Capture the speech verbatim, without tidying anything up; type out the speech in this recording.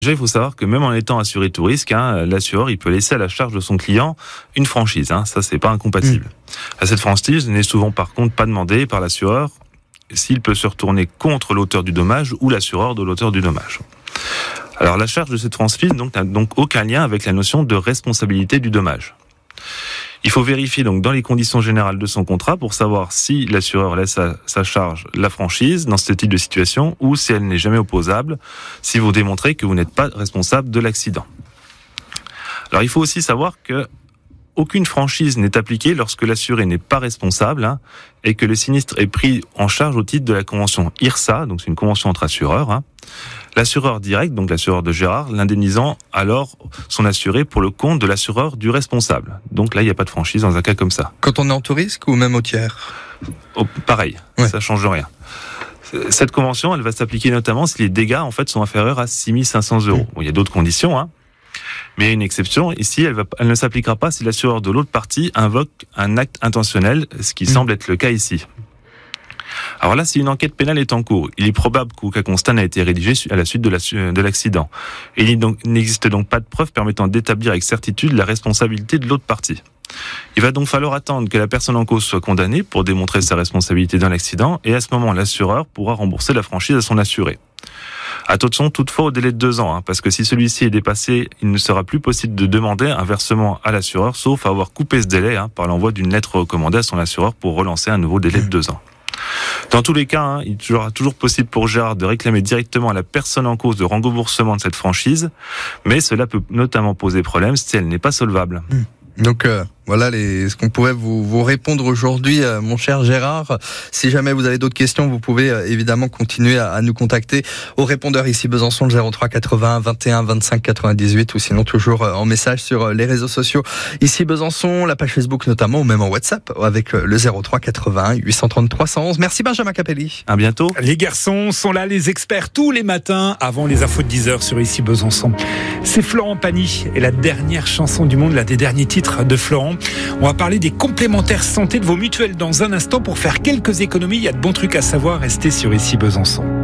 Déjà, il faut savoir que même en étant assuré tout risque, hein, l'assureur il peut laisser à la charge de son client une franchise. Hein, ça, c'est pas incompatible. Mmh. Cette franchise n'est souvent par contre pas demandée par l'assureur s'il peut se retourner contre l'auteur du dommage ou l'assureur de l'auteur du dommage. Alors, la charge de cette franchise donc, n'a donc aucun lien avec la notion de responsabilité du dommage. Il faut vérifier donc dans les conditions générales de son contrat pour savoir si l'assureur laisse à sa charge la franchise dans ce type de situation ou si elle n'est jamais opposable, si vous démontrez que vous n'êtes pas responsable de l'accident. Alors il faut aussi savoir que aucune franchise n'est appliquée lorsque l'assuré n'est pas responsable hein, et que le sinistre est pris en charge au titre de la convention I R S A, donc c'est une convention entre assureurs. Hein. L'assureur direct, donc l'assureur de Gérard, l'indemnisant alors son assuré pour le compte de l'assureur du responsable. Donc là, il n'y a pas de franchise dans un cas comme ça. Quand on est en tout risque ou même au tiers ? Oh, pareil, ouais. Ça change rien. Cette convention, elle va s'appliquer notamment si les dégâts en fait sont inférieurs à six mille cinq cents euros. Bon, il y a d'autres conditions, hein. Mais il y a une exception. Ici, elle, va, elle ne s'appliquera pas si l'assureur de l'autre partie invoque un acte intentionnel, ce qui mmh. semble être le cas ici. Alors là, si une enquête pénale est en cours, il est probable qu'aucun constat n'a été rédigé à la suite de, la, de l'accident. Et il donc, n'existe donc pas de preuve permettant d'établir avec certitude la responsabilité de l'autre partie. Il va donc falloir attendre que la personne en cause soit condamnée pour démontrer sa responsabilité dans l'accident, et à ce moment, l'assureur pourra rembourser la franchise à son assuré. Attention toutefois au délai de deux ans, hein, parce que si celui-ci est dépassé, il ne sera plus possible de demander un versement à l'assureur, sauf à avoir coupé ce délai hein, par l'envoi d'une lettre recommandée à son assureur pour relancer un nouveau délai de deux ans. Dans tous les cas, hein, il sera toujours possible pour Gérard de réclamer directement à la personne en cause de remboursement de cette franchise, mais cela peut notamment poser problème si elle n'est pas solvable. Mmh. Donc euh, voilà les, ce qu'on pouvait vous, vous répondre aujourd'hui, euh, mon cher Gérard. Si jamais vous avez d'autres questions, vous pouvez euh, évidemment continuer à, à nous contacter au répondeur ici Besançon, le zéro trois quatre-vingts vingt et un vingt-cinq quatre-vingt-dix-huit, ou sinon toujours euh, en message sur euh, les réseaux sociaux ici Besançon, la page Facebook notamment, ou même en WhatsApp avec euh, le zéro trois quatre-vingts huit cent trente trois cent onze. Merci Benjamin Capelli. À bientôt. Les garçons sont là, les experts, tous les matins avant les infos de dix heures sur ici Besançon. C'est Florent Pagny et la dernière chanson du monde, l'un des derniers titres de Florent. On va parler des complémentaires santé de vos mutuelles dans un instant pour faire quelques économies. Il y a de bons trucs à savoir. Restez sur ici Besançon.